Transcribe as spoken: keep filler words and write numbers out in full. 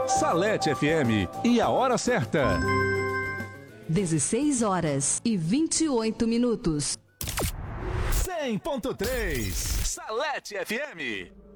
Salete F M e a hora certa. dezesseis horas e vinte e oito minutos. cem ponto três Salete F M.